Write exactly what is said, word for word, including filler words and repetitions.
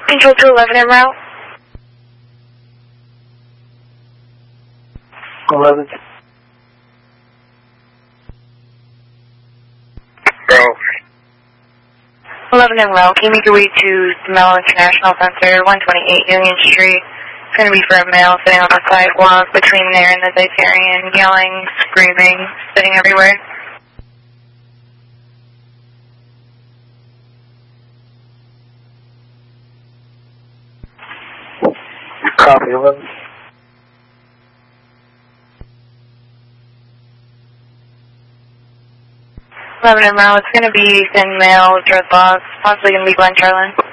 Control to eleven en route. eleven. Go. eleven en route. Can you make your way to Smell International Center, one twenty-eight Union Street? It's going to be for a male sitting on the sidewalk between there and the Zaytarian, yelling, screaming, sitting everywhere. Copy, eleven. eleven en route. It's going to be thin male, dreadlocks, possibly going to be Glen Charlin.